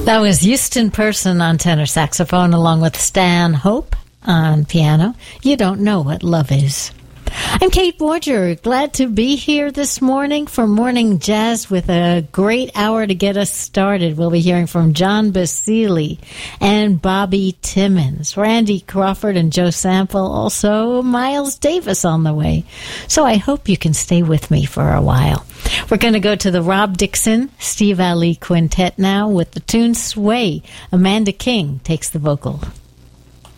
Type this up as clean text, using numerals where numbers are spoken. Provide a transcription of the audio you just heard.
That was Houston Person on tenor saxophone, along with Stan Hope on piano. You Don't Know What Love Is. I'm Kate Borger, glad to be here this morning for Morning Jazz with a great hour to get us started. We'll be hearing from John Basile and Bobby Timmons, Randy Crawford and Joe Sample, also Miles Davis on the way. So I hope you can stay with me for a while. We're going to go to the Rob Dixon, Steve Ali Quintet now with the tune Sway. Amanda King takes the vocal.